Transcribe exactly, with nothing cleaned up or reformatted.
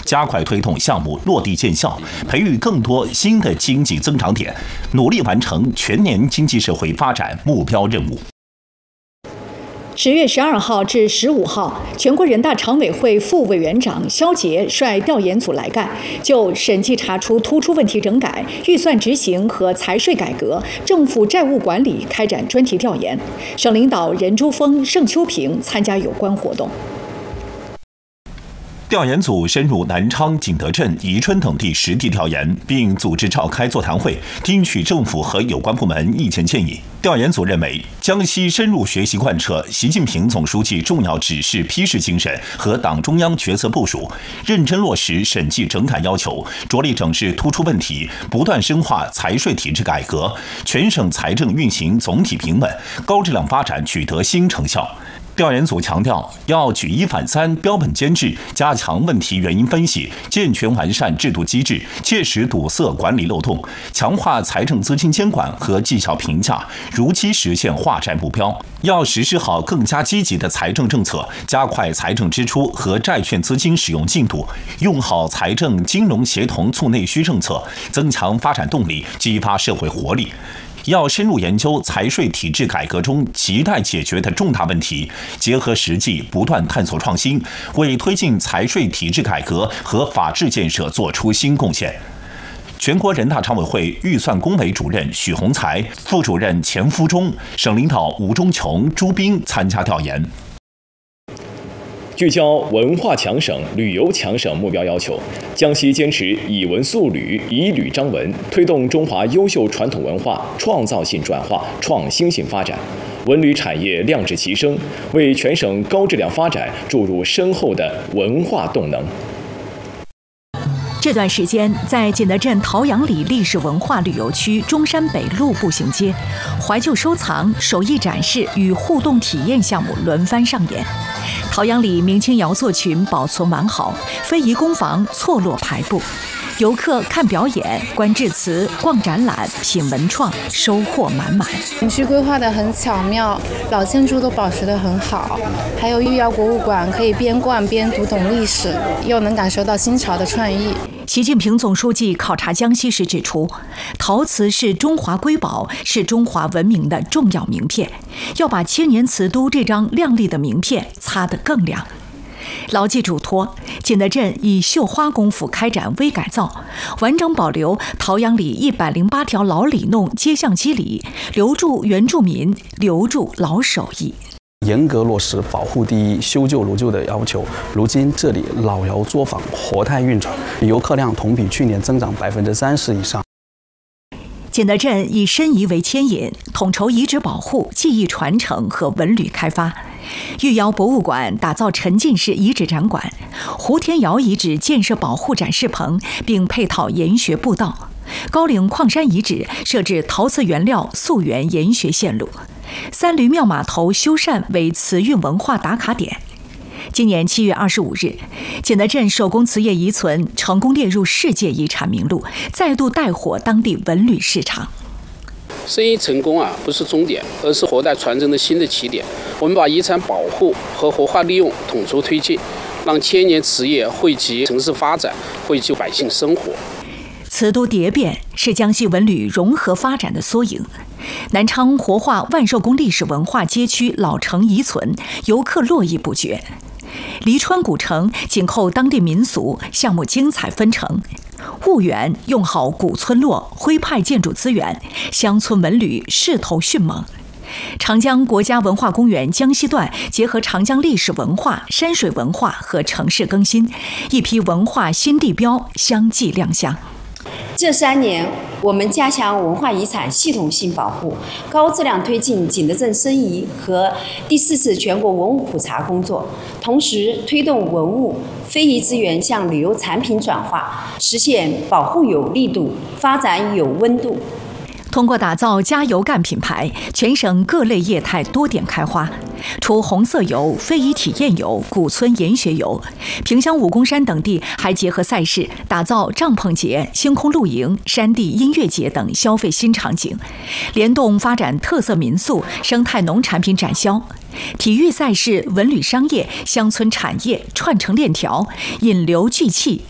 加快推动项目落地见效，培育更多新的经济增长点，努力完成全年经济社会发展目标任务。 十月十二号至十五号，全国人大常委会副委员长肖捷率调研组来赣，就审计查出突出问题整改、预算执行和财税改革、政府债务管理开展专题调研。省领导任珠峰、盛秋平参加有关活动。 调研组深入南昌、景德镇、宜春等地实地调研，并组织召开座谈会，听取政府和有关部门意见建议。调研组认为，江西深入学习贯彻习近平总书记重要指示批示精神和党中央决策部署，认真落实审计整改要求，着力整治突出问题，不断深化财税体制改革，全省财政运行总体平稳，高质量发展取得新成效。调研组强调，要举一反三、标本兼治，加强问题原因分析，健全完善制度机制，切实堵塞管理漏洞，强化财政资金监管和绩效评价，如期实现化债目标。要实施好更加积极的财政政策，加快财政支出和债券资金使用进度，用好财政金融协同促内需政策，增强发展动力，激发社会活力。要深入研究财税体制改革中亟待解决的重大问题，结合实际不断探索创新，为推进财税体制改革和法治建设作出新贡献。全国人大常委会预算工委主任许宏才、副主任钱福忠、省领导吴忠琼、朱斌参加调研。 聚焦文化强省、旅游强省目标要求，江西坚持以文塑旅、以旅彰文，推动中华优秀传统文化创造性转化、创新性发展，文旅产业亮质齐升，为全省高质量发展注入深厚的文化动能。 这段时间，在景德镇陶阳里历史文化旅游区中山北路步行街，怀旧收藏、手艺展示与互动体验项目轮番上演。陶阳里明清窑作群保存完好，非遗工坊错落排布，游客看表演、观致辞、逛展览、品文创，收获满满。 景区规划得很巧妙，老建筑都保持得很好，还有御窑博物馆，可以边逛边读懂历史，又能感受到新潮的创意。 习近平总书记考察江西时指出，陶瓷是中华瑰宝，是中华文明的重要名片，要把千年瓷都这张亮丽的名片擦得更亮。牢记嘱托，景德镇以绣花功夫开展微改造，完整保留陶阳里一百零八条老里弄街巷基里，留住原住民，留住老手艺。 严格落实保护第一、修旧如旧的要求。如今这里老窑作坊活态运转，游客量同比去年增长百分之三十以上。 景德镇以申遗为牵引，统筹遗址保护、技艺传承和文旅开发。御窑博物馆打造沉浸式遗址展馆，胡田窑遗址建设保护展示棚，并配套研学步道。高岭矿山遗址设置陶瓷原料溯源研学线路。三驴庙码头修缮为瓷运文化打卡点。今年七月二十五日，景德镇手工瓷业遗存成功列入世界遗产名录，再度带火当地文旅市场。 生意成功啊，不是终点，而是活代传承的新的起点。我们把遗产保护和活化利用统筹推进，让千年瓷业惠及城市发展，惠及百姓生活。 瓷都蝶变是江西文旅融合发展的缩影。南昌活化万寿宫历史文化街区老城遗存，游客络绎不绝。黎川古城紧扣当地民俗，项目精彩纷呈。婺源用好古村落徽派建筑资源，乡村文旅势头迅猛。长江国家文化公园江西段结合长江历史文化、山水文化和城市更新，一批文化新地标相继亮相。 这三年，我们加强文化遗产系统性保护，高质量推进景德镇申遗和第四次全国文物普查工作，同时推动文物非遗资源向旅游产品转化，实现保护有力度，发展有温度。 通过打造加油干品牌，全省各类业态多点开花。除红色游、非遗体验游、古村研学游，萍乡武功山等地还结合赛事，打造帐篷节、星空露营、山地音乐节等消费新场景，联动发展特色民宿、生态农产品展销。体育赛事、文旅商业、乡村产业串成链条，引流聚气，